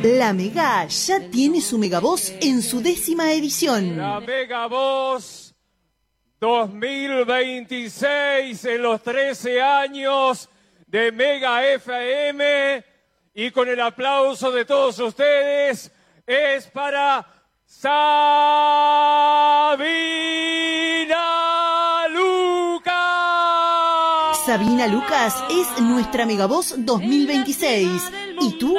La Mega ya tiene su Megavoz en su 10ª edición. La Megavoz 2026 en los 13 años de Mega FM, y con el aplauso de todos ustedes es para Sabina Lucas. Sabina Lucas es nuestra Megavoz 2026. ¿Y tú